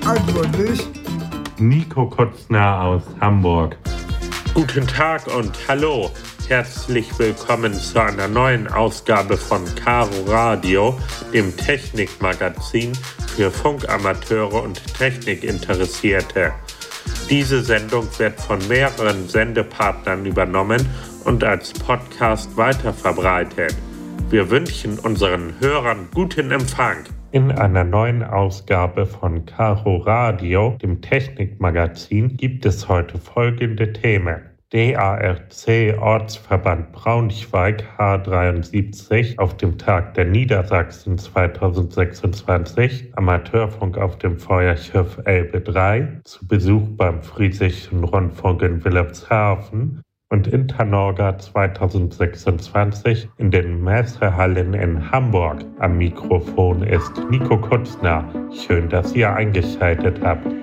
Verantwortlich Nico Kutzner aus Hamburg. Guten Tag und hallo. Herzlich willkommen zu einer neuen Ausgabe von Caro Radio, dem Technikmagazin für Funkamateure und Technikinteressierte. Diese Sendung wird von mehreren Sendepartnern übernommen und als Podcast weiterverbreitet. Wir wünschen unseren Hörern guten Empfang. In einer neuen Ausgabe von Caro Radio, dem Technikmagazin, gibt es heute folgende Themen. DARC Ortsverband Braunschweig H73 auf dem Tag der Niedersachsen 2026, Amateurfunk auf dem Feuerschiff Elbe 3, zu Besuch beim Friesischen Rundfunk in Wilhelmshaven und Internorga 2026 in den Messehallen in Hamburg. Am Mikrofon ist Nico Kutzner. Schön, dass ihr eingeschaltet habt.